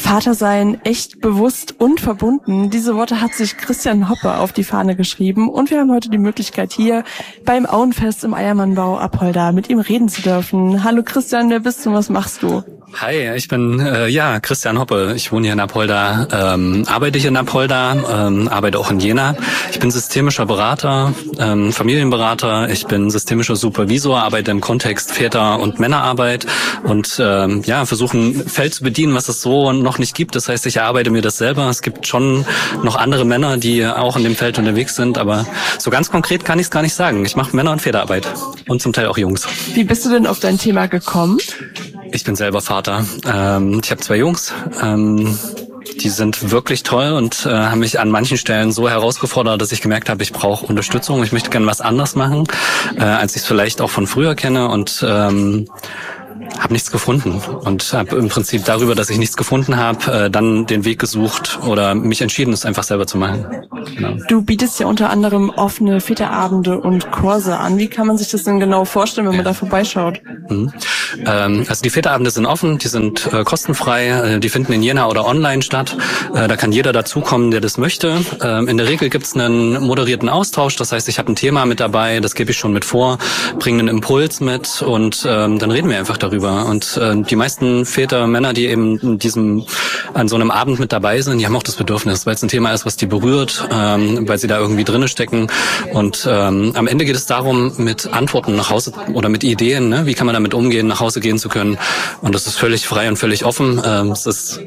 Vater sein, echt bewusst und verbunden. Diese Worte hat sich Christian Hoppe auf die Fahne geschrieben und wir haben heute die Möglichkeit, hier beim Auenfest im Eiermannbau Apolda mit ihm reden zu dürfen. Hallo Christian, wer bist du und was machst du? Hi, ich bin Christian Hoppe. Ich wohne hier in Apolda, arbeite hier in Apolda, arbeite auch in Jena. Ich bin systemischer Berater, Familienberater. Ich bin systemischer Supervisor, arbeite im Kontext Väter- und Männerarbeit und versuche ein Feld zu bedienen, was es so noch nicht gibt. Das heißt, ich erarbeite mir das selber. Es gibt schon noch andere Männer, die auch in dem Feld unterwegs sind, aber so ganz konkret kann ich es gar nicht sagen. Ich mache Männer- und Väterarbeit und zum Teil auch Jungs. Wie bist du denn auf dein Thema gekommen? Ich bin selber Vater. Ich habe 2 Jungs. Die sind wirklich toll und haben mich an manchen Stellen so herausgefordert, dass ich gemerkt habe, ich brauche Unterstützung. Ich möchte gerne was anderes machen, als ich es vielleicht auch von früher kenne und habe nichts gefunden und habe im Prinzip darüber, dass ich nichts gefunden habe, dann den Weg gesucht oder mich entschieden, es einfach selber zu machen. Genau. Du bietest ja unter anderem offene Väterabende und Kurse an. Wie kann man sich das denn genau vorstellen, wenn man da vorbeischaut? Also die Väterabende sind offen, die sind kostenfrei, die finden in Jena oder online statt. Da kann jeder dazukommen, der das möchte. In der Regel gibt's einen moderierten Austausch, das heißt, ich habe ein Thema mit dabei, das gebe ich schon mit vor, bringe einen Impuls mit und dann reden wir einfach darüber. Und die meisten Väter, Männer, die eben an so einem Abend mit dabei sind, die haben auch das Bedürfnis, weil es ein Thema ist, was die berührt, weil sie da irgendwie drinne stecken. Und am Ende geht es darum, mit Antworten nach Hause oder mit Ideen, ne? Wie kann man damit umgehen, nach Hause gehen zu können. Und das ist völlig frei und völlig offen. Es ist,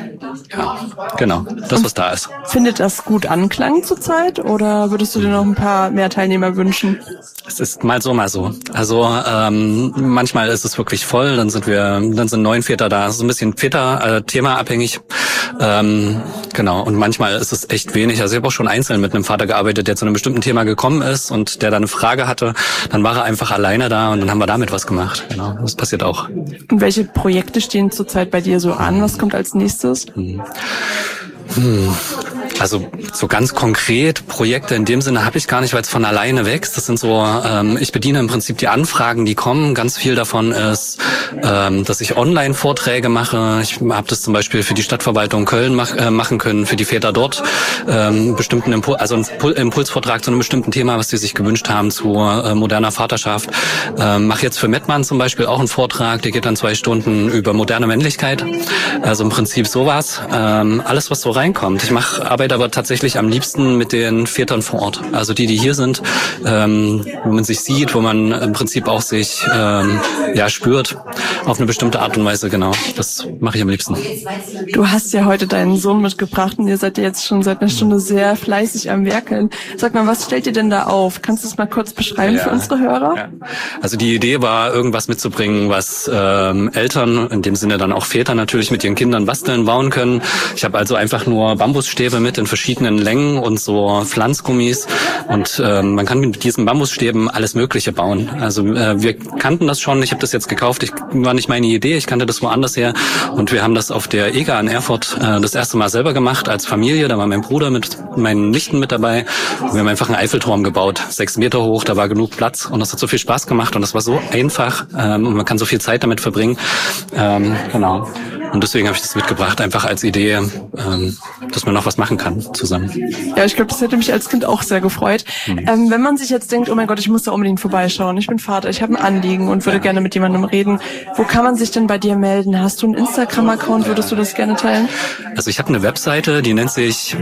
das, was da ist. Findet das gut Anklang zurzeit oder würdest du dir noch ein paar mehr Teilnehmer wünschen? Es ist mal so, mal so. Also manchmal ist es wirklich voll, dann sind 9 Väter da. Das ist ein bisschen Väter-Thema abhängig. Und manchmal ist es echt wenig. Also ich habe auch schon einzeln mit einem Vater gearbeitet, der zu einem bestimmten Thema gekommen ist und der da eine Frage hatte. Dann war er einfach alleine da und dann haben wir damit was gemacht. Genau, das passiert auch. Und welche Projekte stehen zurzeit bei dir so an? Was kommt als nächstes? Also so ganz konkret Projekte in dem Sinne habe ich gar nicht, weil es von alleine wächst. Das sind so, ich bediene im Prinzip die Anfragen, die kommen. Ganz viel davon ist, dass ich Online-Vorträge mache. Ich habe das zum Beispiel für die Stadtverwaltung Köln machen können, für die Väter dort. Einen Impulsvortrag zu einem bestimmten Thema, was sie sich gewünscht haben, zu moderner Vaterschaft. Mache jetzt für Mettmann zum Beispiel auch einen Vortrag, der geht dann 2 Stunden über moderne Männlichkeit. Also im Prinzip sowas. Alles, was so reinkommt. Ich arbeite aber tatsächlich am liebsten mit den Vätern vor Ort. Also die hier sind, wo man sich sieht, wo man im Prinzip auch sich spürt auf eine bestimmte Art und Weise. Genau, das mache ich am liebsten. Du hast ja heute deinen Sohn mitgebracht und ihr seid ja jetzt schon seit einer Stunde sehr fleißig am Werkeln. Sag mal, was stellt ihr denn da auf? Kannst du es mal kurz beschreiben für unsere Hörer? Ja. Also die Idee war, irgendwas mitzubringen, was Eltern, in dem Sinne dann auch Väter natürlich mit ihren Kindern bauen können. Ich habe also einfach nur Bambusstäbe mit in verschiedenen Längen und so Pflanzgummis und man kann mit diesen Bambusstäben alles Mögliche bauen. Also wir kannten das schon, ich habe das jetzt gekauft, war nicht meine Idee, ich kannte das woanders her und wir haben das auf der EGA in Erfurt das erste Mal selber gemacht als Familie. Da war mein Bruder mit meinen Nichten mit dabei und wir haben einfach einen Eiffelturm gebaut, 6 Meter hoch, da war genug Platz und das hat so viel Spaß gemacht und das war so einfach und man kann so viel Zeit damit verbringen. Genau. Und deswegen habe ich das mitgebracht, einfach als Idee, dass man noch was machen kann zusammen. Ja, ich glaube, das hätte mich als Kind auch sehr gefreut. Wenn man sich jetzt denkt, oh mein Gott, ich muss da unbedingt vorbeischauen, ich bin Vater, ich habe ein Anliegen und würde gerne mit jemandem reden. Wo kann man sich denn bei dir melden? Hast du einen Instagram-Account? Würdest du das gerne teilen? Also ich habe eine Webseite, die nennt sich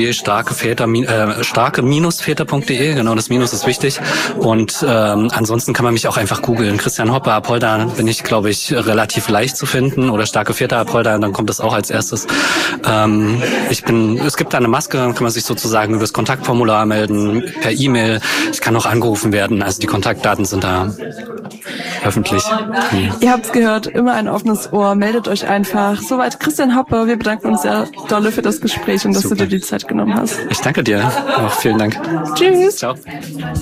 www.starke-väter.de. Genau, das Minus ist wichtig. Und ansonsten kann man mich auch einfach googeln. Christian Hoppe, Apolda bin ich, glaube ich, relativ leicht zu finden. Oder Starke Väter Apolda, dann kommt das auch als erstes. Es gibt da eine Maske, dann kann man sich sozusagen über das Kontaktformular melden, per E-Mail. Ich kann auch angerufen werden. Also die Kontaktdaten sind da öffentlich. Ihr habt's gehört, immer ein offenes Ohr, meldet euch einfach. Soweit Christian Hoppe, wir bedanken uns sehr dolle für das Gespräch und dass du dir die Zeit genommen hast. Ich danke dir. Auch vielen Dank. Tschüss. Ciao.